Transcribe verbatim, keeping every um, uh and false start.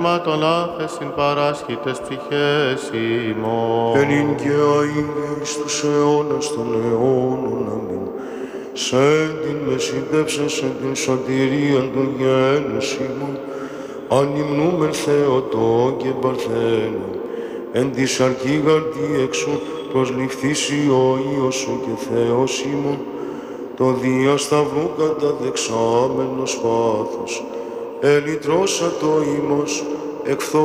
πνεύματον άφεσιν παράσχητες ψυχές ημών. Εν ειν και αΐ εις τους αιώνας των αιώνων, αμήν. Σε την μεσητεύσαι, σε την σωτηρίαν του γένους ημών, ανυμνούμεν Θεοτό και Παρθένο, εν τη σαρκή γαρτί εξού προσληφθήσει ο Υιός σου και Θεός ημών, το δια σταυρού καταδεξάμενος πάθος, ελυτρώσα το ημός εκ